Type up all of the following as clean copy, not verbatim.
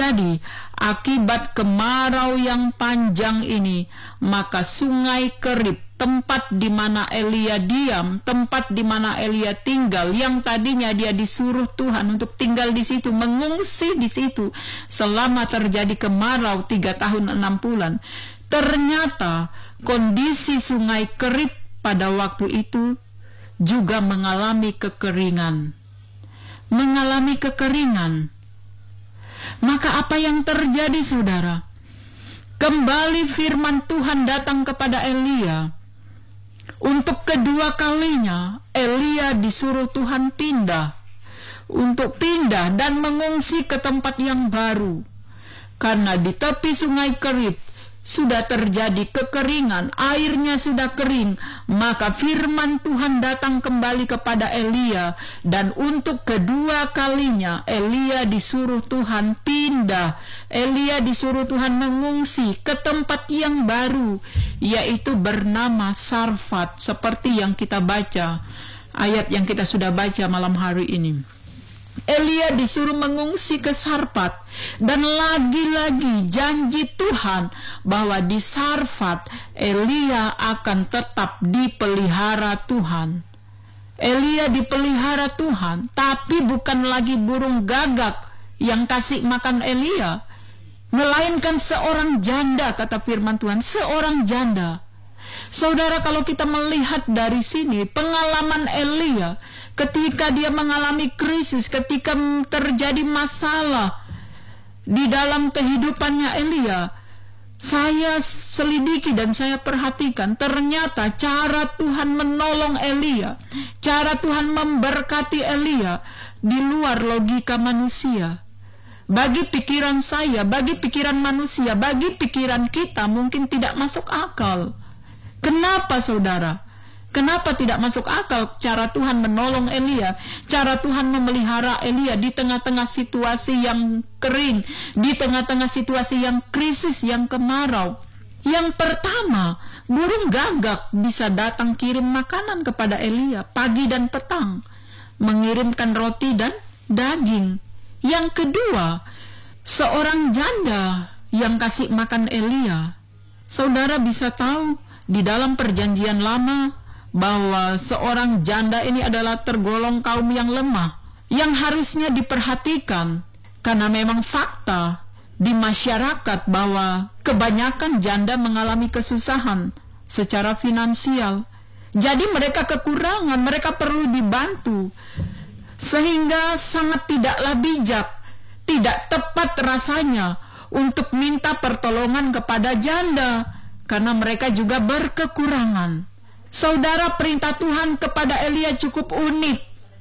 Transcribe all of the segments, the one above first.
terjadi akibat kemarau yang panjang ini, maka sungai Kerib, tempat di mana Elia diam, tempat di mana Elia tinggal, yang tadinya dia disuruh Tuhan untuk tinggal di situ, mengungsi di situ selama terjadi kemarau 3 tahun 6 bulan. Ternyata kondisi sungai Kerib pada waktu itu juga mengalami kekeringan. Maka apa yang terjadi, saudara? Kembali firman Tuhan datang kepada Elia. Untuk kedua kalinya Elia disuruh Tuhan pindah dan mengungsi ke tempat yang baru. Karena di tepi sungai Kerib sudah terjadi kekeringan, airnya sudah kering, maka firman Tuhan datang kembali kepada Elia, dan untuk kedua kalinya Elia disuruh Tuhan pindah, Elia disuruh Tuhan mengungsi ke tempat yang baru, yaitu bernama Sarfat, seperti yang kita baca, ayat yang kita sudah baca malam hari ini. Elia disuruh mengungsi ke Sarfat, dan lagi-lagi janji Tuhan bahwa di Sarfat Elia akan tetap dipelihara Tuhan. Elia dipelihara Tuhan, tapi bukan lagi burung gagak yang kasih makan Elia, melainkan seorang janda, kata firman Tuhan, seorang janda. Saudara, kalau kita melihat dari sini pengalaman Elia ketika dia mengalami krisis, ketika terjadi masalah di dalam kehidupannya Elia, saya selidiki dan saya perhatikan, ternyata cara Tuhan menolong Elia, cara Tuhan memberkati Elia di luar logika manusia. Bagi pikiran saya, bagi pikiran manusia, bagi pikiran kita mungkin tidak masuk akal. Kenapa, saudara? Kenapa tidak masuk akal cara Tuhan menolong Elia, cara Tuhan memelihara Elia di tengah-tengah situasi yang kering, di tengah-tengah situasi yang krisis, yang kemarau? Yang pertama, burung gagak bisa datang kirim makanan kepada Elia pagi dan petang, mengirimkan roti dan daging. Yang kedua, seorang janda yang kasih makan Elia. Saudara bisa tahu di dalam perjanjian lama bahwa seorang janda ini adalah tergolong kaum yang lemah, yang harusnya diperhatikan, karena memang fakta di masyarakat bahwa kebanyakan janda mengalami kesusahan secara finansial. Jadi mereka kekurangan, mereka perlu dibantu, sehingga sangat tidaklah bijak, tidak tepat rasanya untuk minta pertolongan kepada janda, karena mereka juga berkekurangan. Saudara, perintah Tuhan kepada Elia cukup unik.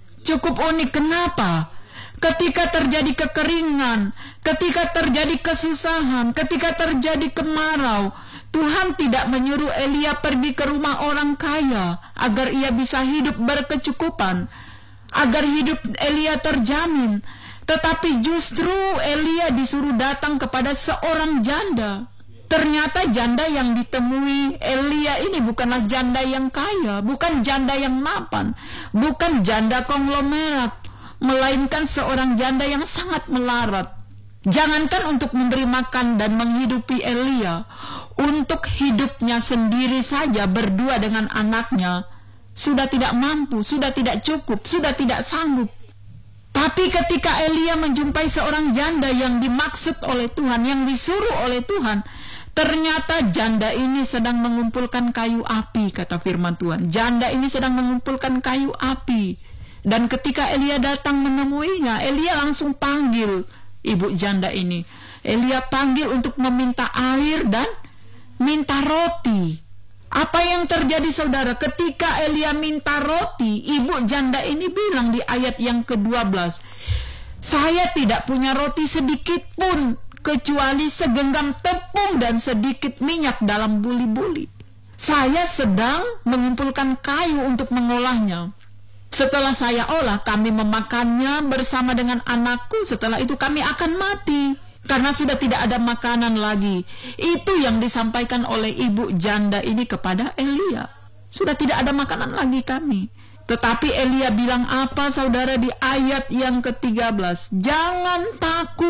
Kenapa? Ketika terjadi kekeringan, ketika terjadi kesusahan, ketika terjadi kemarau, Tuhan tidak menyuruh Elia pergi ke rumah orang kaya agar ia bisa hidup berkecukupan, agar hidup Elia terjamin. Tetapi justru Elia disuruh datang kepada seorang janda. Ternyata janda yang ditemui Elia ini bukanlah janda yang kaya, bukan janda yang mapan, bukan janda konglomerat, melainkan seorang janda yang sangat melarat. Jangankan untuk memberi makan dan menghidupi Elia, untuk hidupnya sendiri saja berdua dengan anaknya sudah tidak mampu, sudah tidak cukup, sudah tidak sanggup. Tapi ketika Elia menjumpai seorang janda yang dimaksud oleh Tuhan, yang disuruh oleh Tuhan, ternyata janda ini sedang mengumpulkan kayu api, kata firman Tuhan. Janda ini sedang mengumpulkan kayu api. Dan ketika Elia datang menemuinya, Elia langsung panggil ibu janda ini. Elia panggil untuk meminta air dan minta roti. Apa yang terjadi, saudara? Ketika Elia minta roti, ibu janda ini bilang di ayat yang ke-12, saya tidak punya roti sedikit pun, kecuali segenggam tepung dan sedikit minyak dalam buli-buli. Saya sedang mengumpulkan kayu untuk mengolahnya. Setelah saya olah, kami memakannya bersama dengan anakku. Setelah itu kami akan mati, karena sudah tidak ada makanan lagi. Itu yang disampaikan oleh ibu janda ini kepada Elia. Sudah tidak ada makanan lagi kami. Tetapi Elia bilang apa, saudara, di ayat yang ke-13? Jangan takut,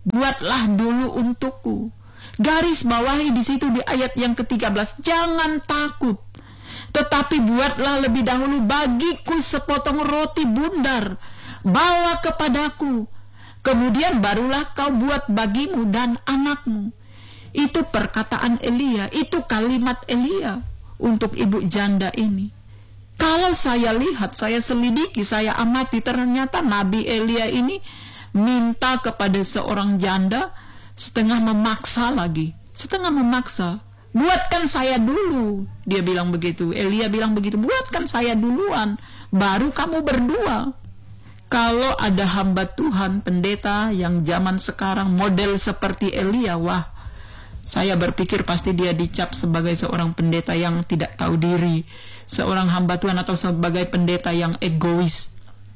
buatlah dulu untukku. Garis bawahi di situ di ayat yang ke-13, jangan takut, tetapi buatlah lebih dahulu bagiku sepotong roti bundar, bawa kepadaku, kemudian barulah kau buat bagimu dan anakmu. Itu perkataan Elia, itu kalimat Elia untuk ibu janda ini. Kalau saya lihat, saya selidiki, saya amati, ternyata Nabi Elia ini minta kepada seorang janda setengah memaksa lagi, setengah memaksa. Buatkan saya dulu, dia bilang begitu. Elia bilang begitu, buatkan saya duluan, baru kamu berdua. Kalau ada hamba Tuhan, pendeta yang zaman sekarang model seperti Elia, wah, saya berpikir pasti dia dicap sebagai seorang pendeta yang tidak tahu diri, seorang hamba Tuhan atau sebagai pendeta yang egois.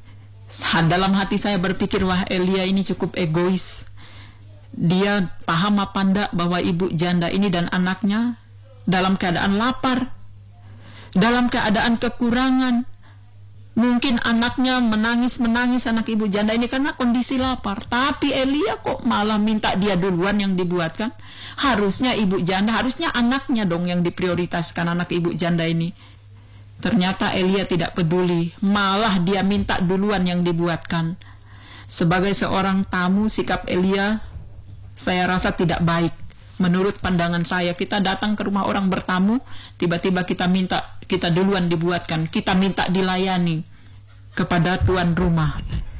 Dalam hati saya berpikir, wah, Elia ini cukup egois. Dia paham apa enggak bahwa ibu janda ini dan anaknya dalam keadaan lapar, dalam keadaan kekurangan. Mungkin anaknya menangis anak ibu janda ini karena kondisi lapar. Tapi Elia kok malah minta dia duluan yang dibuatkan. Harusnya ibu janda, harusnya anaknya dong yang diprioritaskan, anak ibu janda ini. Ternyata Elia tidak peduli, malah dia minta duluan yang dibuatkan. Sebagai seorang tamu, sikap Elia saya rasa tidak baik. Menurut pandangan saya, kita datang ke rumah orang bertamu, tiba-tiba kita minta, kita duluan dibuatkan, kita minta dilayani kepada tuan rumah.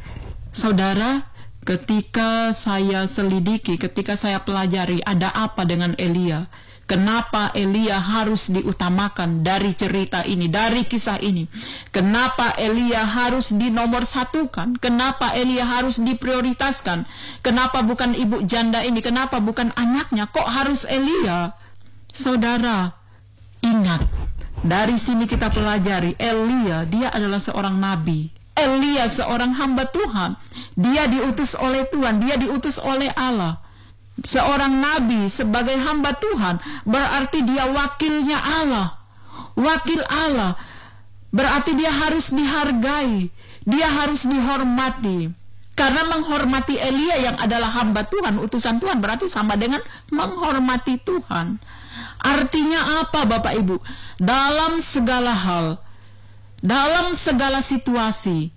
Saudara, ketika saya selidiki, ketika saya pelajari ada apa dengan Elia, kenapa Elia harus diutamakan dari cerita ini, dari kisah ini? Kenapa Elia harus dinomorsatukan? Kenapa Elia harus diprioritaskan? Kenapa bukan ibu janda ini? Kenapa bukan anaknya? Kok harus Elia? Saudara, ingat, dari sini kita pelajari, Elia, dia adalah seorang nabi. Elia seorang hamba Tuhan. Dia diutus oleh Tuhan, dia diutus oleh Allah. Seorang nabi sebagai hamba Tuhan berarti dia wakilnya Allah. Wakil Allah berarti dia harus dihargai, dia harus dihormati. Karena menghormati Elia yang adalah hamba Tuhan, utusan Tuhan, berarti sama dengan menghormati Tuhan. Artinya apa, Bapak Ibu? Dalam segala hal, dalam segala situasi,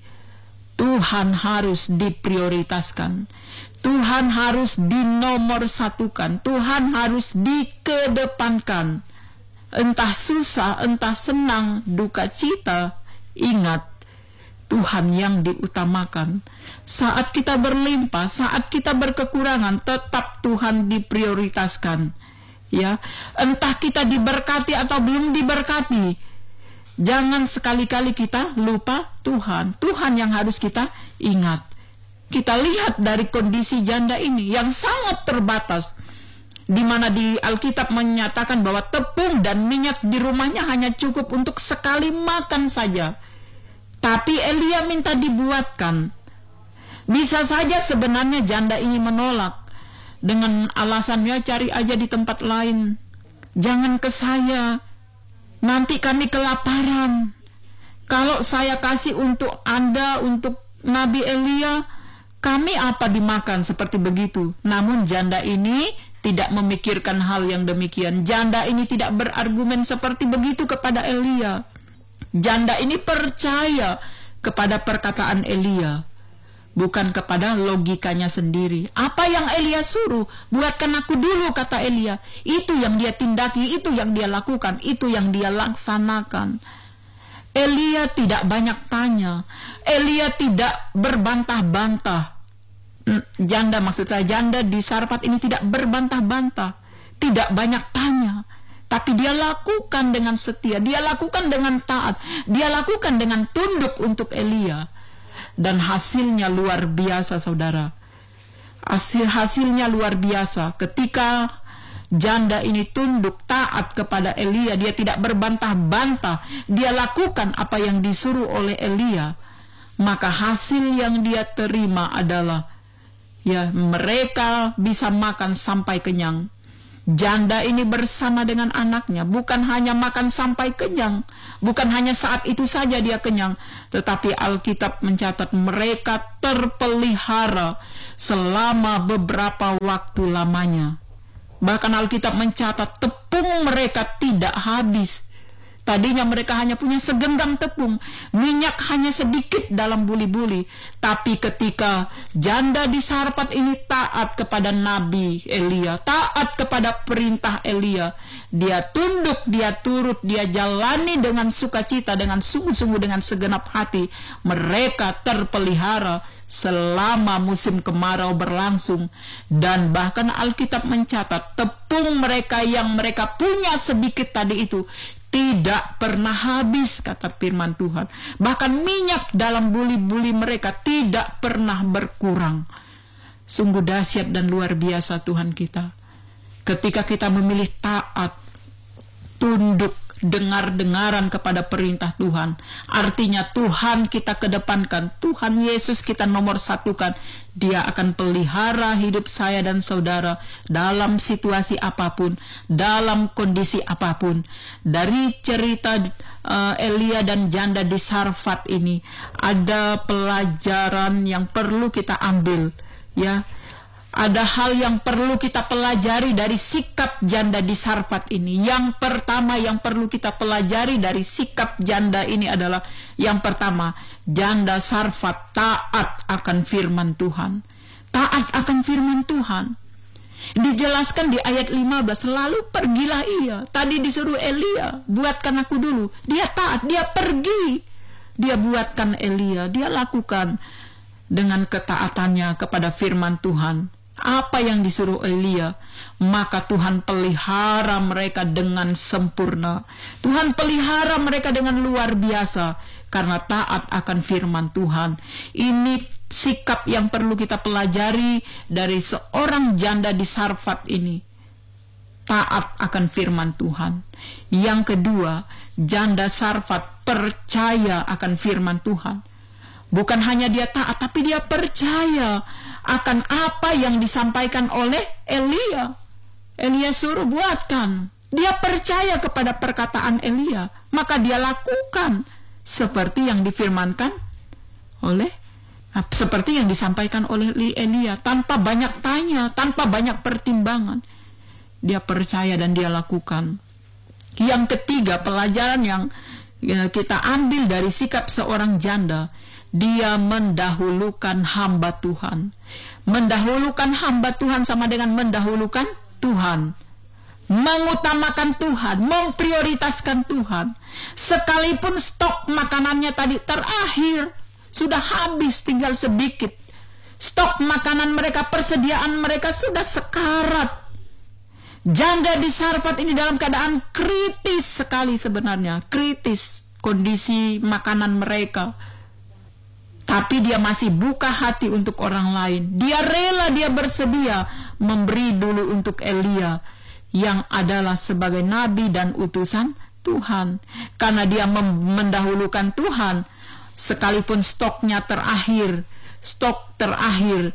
Tuhan harus diprioritaskan. Tuhan harus dinomorsatukan, Tuhan harus dikedepankan. Entah susah, entah senang, duka cita, ingat, Tuhan yang diutamakan. Saat kita berlimpah, saat kita berkekurangan, tetap Tuhan diprioritaskan. Ya, entah kita diberkati atau belum diberkati, jangan sekali-kali kita lupa Tuhan. Tuhan yang harus kita ingat. Kita lihat dari kondisi janda ini yang sangat terbatas, di mana di Alkitab menyatakan bahwa tepung dan minyak di rumahnya hanya cukup untuk sekali makan saja. Tapi Elia minta dibuatkan. Bisa saja sebenarnya janda ini menolak dengan alasannya, cari aja di tempat lain, jangan ke saya, nanti kami kelaparan. Kalau saya kasih untuk Anda, untuk Nabi Elia, kami apa dimakan, seperti begitu. Namun janda ini tidak memikirkan hal yang demikian. Janda ini tidak berargumen seperti begitu kepada Elia. Janda ini percaya kepada perkataan Elia, bukan kepada logikanya sendiri. Apa yang Elia suruh, buatkan aku dulu, kata Elia. Itu yang dia tindaki, itu yang dia lakukan, itu yang dia laksanakan. Elia tidak banyak tanya, Elia tidak berbantah-bantah. Janda, maksud saya janda di Sarfat ini tidak berbantah-bantah, tidak banyak tanya, tapi dia lakukan dengan setia, dia lakukan dengan taat, dia lakukan dengan tunduk untuk Elia. Dan hasilnya luar biasa, saudara. Hasilnya luar biasa. Ketika janda ini tunduk taat kepada Elia, dia tidak berbantah-bantah, dia lakukan apa yang disuruh oleh Elia, maka hasil yang dia terima adalah, ya, mereka bisa makan sampai kenyang. Janda ini bersama dengan anaknya bukan hanya makan sampai kenyang, bukan hanya saat itu saja dia kenyang, tetapi Alkitab mencatat mereka terpelihara selama beberapa waktu lamanya. Bahkan Alkitab mencatat tepung mereka tidak habis. Tadinya mereka hanya punya segenggam tepung, minyak hanya sedikit dalam buli-buli. Tapi ketika janda di Sarfat ini taat kepada Nabi Elia, taat kepada perintah Elia, dia tunduk, dia turut, dia jalani dengan sukacita, dengan sungguh-sungguh, dengan segenap hati. Mereka terpelihara selama musim kemarau berlangsung. Dan bahkan Alkitab mencatat tepung mereka yang mereka punya sedikit tadi itu tidak pernah habis, kata firman Tuhan. Bahkan minyak dalam buli-buli mereka tidak pernah berkurang. Sungguh dahsyat dan luar biasa Tuhan kita. Ketika kita memilih taat, tunduk, dengar-dengaran kepada perintah Tuhan, artinya Tuhan kita kedepankan, Tuhan Yesus kita nomor satukan. Dia akan pelihara hidup saya dan saudara dalam situasi apapun, dalam kondisi apapun. Dari cerita Elia dan janda di Sarfat ini ada pelajaran yang perlu kita ambil, ya. Ada hal yang perlu kita pelajari dari sikap janda di Sarfat ini. Yang pertama yang perlu kita pelajari dari sikap janda ini adalah, yang pertama, janda Sarfat taat akan firman Tuhan. Taat akan firman Tuhan. Dijelaskan di ayat 15, lalu pergilah ia. Tadi disuruh Elia, buatkan aku dulu. Dia taat, dia pergi. Dia buatkan Elia, dia lakukan dengan ketaatannya kepada firman Tuhan. Apa yang disuruh Elia, maka Tuhan pelihara mereka dengan sempurna. Tuhan pelihara mereka dengan luar biasa karena taat akan firman Tuhan. Ini sikap yang perlu kita pelajari dari seorang janda di Sarfat ini. Taat akan firman Tuhan. Yang kedua, janda Sarfat percaya akan firman Tuhan. Bukan hanya dia taat, tapi dia percaya akan apa yang disampaikan oleh Elia. Elia suruh buatkan. Dia percaya kepada perkataan Elia, maka dia lakukan seperti yang difirmankan oleh, seperti yang disampaikan oleh Elia, tanpa banyak tanya, tanpa banyak pertimbangan. Dia percaya dan dia lakukan. Yang ketiga, pelajaran yang kita ambil dari sikap seorang janda, dia mendahulukan hamba Tuhan. Mendahulukan hamba Tuhan sama dengan mendahulukan Tuhan. Mengutamakan Tuhan, memprioritaskan Tuhan. Sekalipun stok makanannya tadi terakhir, sudah habis, tinggal sedikit. Stok makanan mereka, persediaan mereka sudah sekarat. Janda di Sarfat ini dalam keadaan kritis sekali sebenarnya. Kritis kondisi makanan mereka. Tapi dia masih buka hati untuk orang lain. Dia rela, dia bersedia memberi dulu untuk Elia, yang adalah sebagai nabi dan utusan Tuhan. Karena dia mendahulukan Tuhan, sekalipun stoknya terakhir, stok terakhir,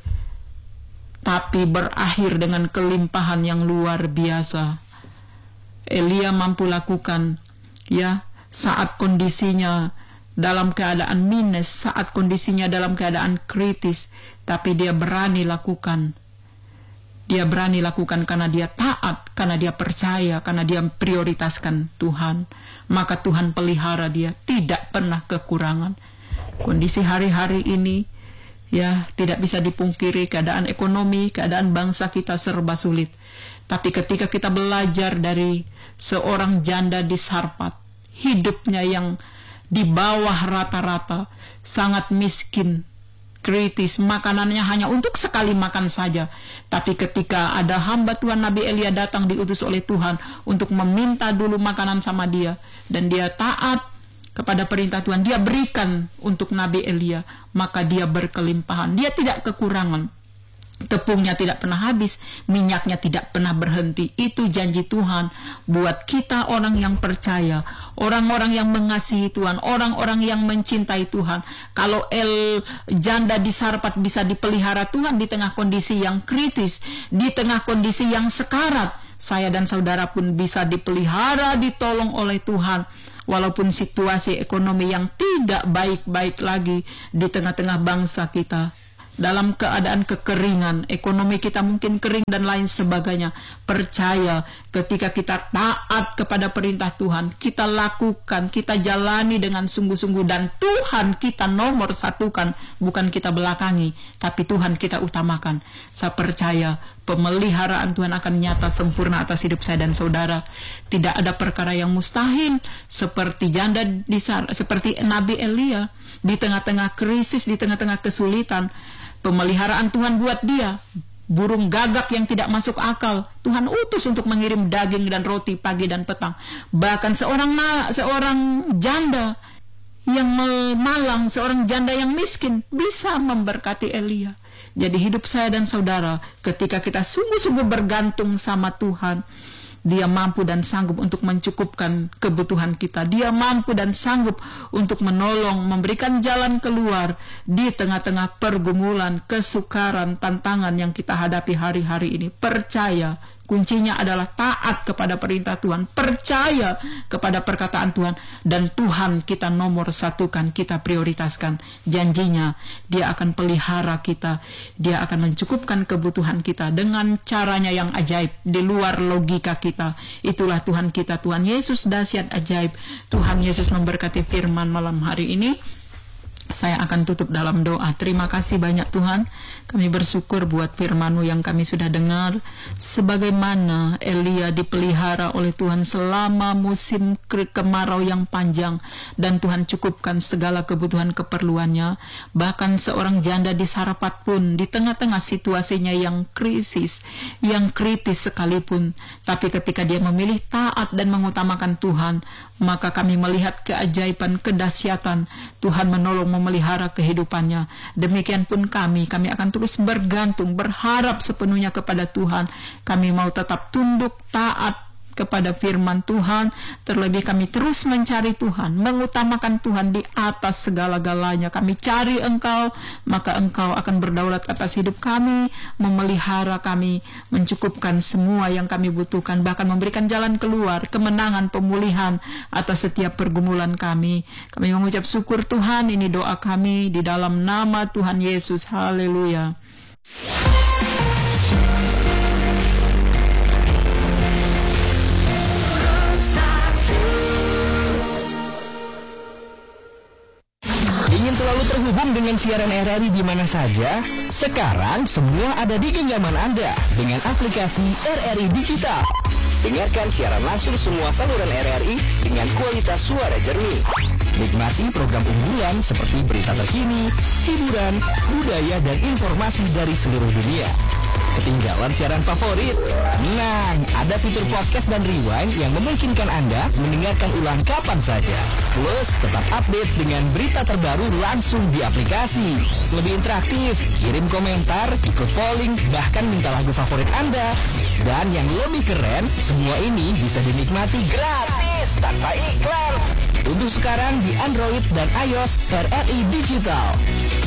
tapi berakhir dengan kelimpahan yang luar biasa. Elia mampu lakukan, ya, saat kondisinya dalam keadaan minus, saat kondisinya dalam keadaan kritis, tapi dia berani lakukan. Dia berani lakukan karena dia taat, karena dia percaya, karena dia prioritaskan Tuhan. Maka Tuhan pelihara dia, tidak pernah kekurangan. Kondisi hari-hari ini, ya, tidak bisa dipungkiri, keadaan ekonomi, keadaan bangsa kita serba sulit. Tapi ketika kita belajar dari seorang janda di Sarfat, hidupnya yang di bawah rata-rata, sangat miskin, kritis, makanannya hanya untuk sekali makan saja. Tapi ketika ada hamba Tuhan Nabi Elia datang diutus oleh Tuhan untuk meminta dulu makanan sama dia, dan dia taat kepada perintah Tuhan, dia berikan untuk Nabi Elia, maka dia berkelimpahan, dia tidak kekurangan. Tepungnya tidak pernah habis, minyaknya tidak pernah berhenti. Itu janji Tuhan buat kita, orang yang percaya, orang-orang yang mengasihi Tuhan, orang-orang yang mencintai Tuhan. Kalau janda di Sarfat bisa dipelihara Tuhan di tengah kondisi yang kritis, di tengah kondisi yang sekarat, saya dan saudara pun bisa dipelihara, ditolong oleh Tuhan. Walaupun situasi ekonomi yang tidak baik-baik lagi di tengah-tengah bangsa kita, dalam keadaan kekeringan, ekonomi kita mungkin kering dan lain sebagainya. Percaya, ketika kita taat kepada perintah Tuhan, kita lakukan, kita jalani dengan sungguh-sungguh, dan Tuhan kita nomor satukan, bukan kita belakangi, tapi Tuhan kita utamakan. Saya percaya pemeliharaan Tuhan akan nyata sempurna atas hidup saya dan saudara. Tidak ada perkara yang mustahil, seperti seperti Nabi Elia di tengah-tengah krisis, di tengah-tengah kesulitan. Pemeliharaan Tuhan buat dia burung gagak yang tidak masuk akal, Tuhan utus untuk mengirim daging dan roti pagi dan petang. Bahkan seorang janda yang malang, seorang janda yang miskin bisa memberkati Elia. Jadi hidup saya dan saudara, ketika kita sungguh-sungguh bergantung sama Tuhan, Dia mampu dan sanggup untuk mencukupkan kebutuhan kita. Dia mampu dan sanggup untuk menolong, memberikan jalan keluar di tengah-tengah pergumulan, kesukaran, tantangan yang kita hadapi hari-hari ini. Percaya, kuncinya adalah taat kepada perintah Tuhan, percaya kepada perkataan Tuhan, dan Tuhan kita nomor satukan, kita prioritaskan. Janjinya, Dia akan pelihara kita, Dia akan mencukupkan kebutuhan kita dengan caranya yang ajaib, di luar logika kita. Itulah Tuhan kita, Tuhan Yesus dahsyat ajaib. Tuhan Yesus memberkati firman malam hari ini. Saya akan tutup dalam doa. Terima kasih banyak Tuhan. Kami bersyukur buat firman-Mu yang kami sudah dengar. Sebagaimana Elia dipelihara oleh Tuhan selama musim kemarau yang panjang, dan Tuhan cukupkan segala kebutuhan keperluannya. Bahkan seorang janda di Sarefat pun di tengah-tengah situasinya yang krisis, yang kritis sekalipun, tapi ketika dia memilih taat dan mengutamakan Tuhan, maka kami melihat keajaiban, kedahsyatan Tuhan menolong memelihara kehidupannya. Demikian pun kami akan terus bergantung, berharap sepenuhnya kepada Tuhan. Kami mau tetap tunduk, taat kepada firman Tuhan. Terlebih kami terus mencari Tuhan, mengutamakan Tuhan di atas segala-galanya. Kami cari Engkau, maka Engkau akan berdaulat atas hidup kami, memelihara kami, mencukupkan semua yang kami butuhkan, bahkan memberikan jalan keluar, kemenangan, pemulihan atas setiap pergumulan kami. Kami mengucap syukur Tuhan, ini doa kami di dalam nama Tuhan Yesus. Haleluya. Ingin selalu terhubung dengan siaran RRI di mana saja? Sekarang semua ada di genggaman Anda dengan aplikasi RRI Digital. Dengarkan siaran langsung semua saluran RRI dengan kualitas suara jernih. Nikmati program unggulan seperti berita terkini, hiburan, budaya, dan informasi dari seluruh dunia. Ketinggalan siaran favorit? Nah, ada fitur podcast dan rewind yang memungkinkan Anda mendengarkan ulang kapan saja. Plus, tetap update dengan berita terbaru langsung di aplikasi. Lebih interaktif, kirim komentar, ikut polling, bahkan minta lagu favorit Anda. Dan yang lebih keren, semua ini bisa dinikmati gratis tanpa iklan. Unduh sekarang di Android dan iOS RRI Digital.